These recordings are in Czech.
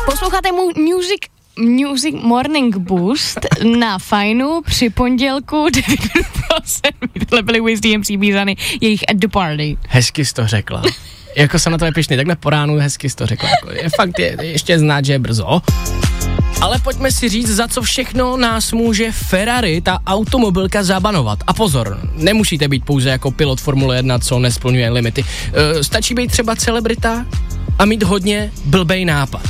Posloucháte mu Music Morning Boost na Fajnu při pondělku 9:07. Tohle byly Wiz DMC Bízany, jejich At The Party. Hezky jsi to řekla. Jako jsem na to pyšný, takhle po ránu hezky jsi to řekla. Jako, je fakt ještě znát, že je brzo. Ale pojďme si říct, za co všechno nás může Ferrari, ta automobilka, zabanovat. A pozor, nemusíte být pouze jako pilot Formule 1, co nesplňuje limity. Stačí být třeba celebrita a mít hodně blbej nápad.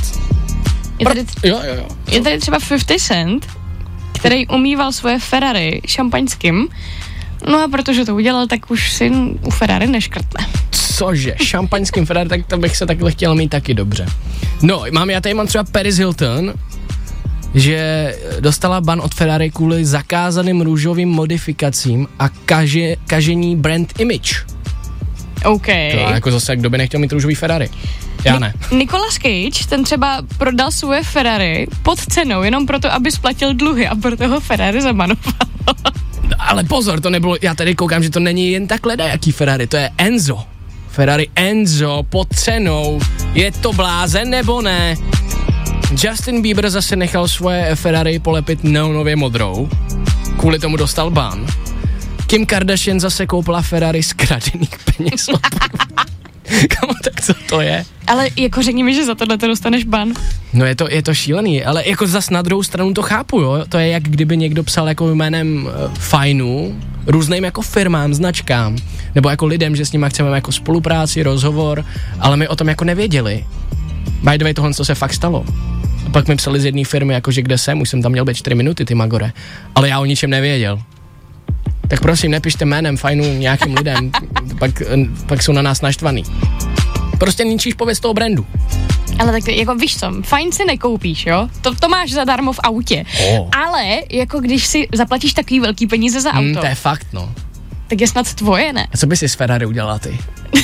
Je tady třeba 50 Cent, který umýval svoje Ferrari šampaňským, no a protože to udělal, tak už si u Ferrari neškrtne. Cože, šampaňským Ferrari, tak to bych se takhle chtěl mít taky dobře. No, já tady mám třeba Paris Hilton, že dostala ban od Ferrari kvůli zakázaným růžovým modifikacím a kažení brand image. OK. To jako zase, kdo by nechtěl mít růžový Ferrari? Já ne. Nicolas Cage, ten třeba prodal svoje Ferrari pod cenou, jenom proto, aby splatil dluhy a proto ho Ferrari zabanovalo. Ale pozor, to nebylo, já tady koukám, že to není jen tak ledajaký Ferrari, to je Enzo. Ferrari Enzo pod cenou. Je to blázen nebo ne? Justin Bieber zase nechal svoje Ferrari polepit neonově modrou. Kvůli tomu dostal ban. Kim Kardashian zase koupila Ferrari z kradených peněz. Kamo, tak co to je? Ale jako řekni mi, že za tohle to dostaneš ban. No je to šílený, ale jako zas na druhou stranu to chápu, jo. To je jak kdyby někdo psal jako jménem Fajnu různým jako firmám, značkám, nebo jako lidem, že s nimi chceme jako spolupráci, rozhovor, ale my o tom jako nevěděli. By the way, tohle, co se fakt stalo. A pak mi psali z jedné firmy, jakože kde jsem, už jsem tam měl být 4 minuty, ty magore, ale já o ničem nevěděl. Tak prosím, nepište jménem Fajnu nějakým lidem, pak jsou na nás naštvaný. Prostě ničíš pověst toho brandu. Ale tak jako víš co, Fajn si nekoupíš, jo? To máš zadarmo v autě. Ale jako když si zaplatíš takový velký peníze za auto. To je fakt, no. Tak je snad tvoje, ne? A co bys si s Ferrari udělala ty?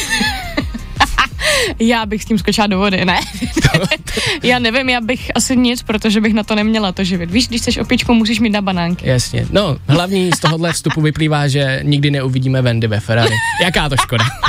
Já bych s tím skočila do vody, ne? Já nevím, já bych asi nic, protože bych na to neměla to živit. Víš, když jsi opičkou, musíš mít na banánky. Jasně. No, hlavní z tohohle vstupu vyplývá, že nikdy neuvidíme Wendy ve Ferrari. Jaká to škoda.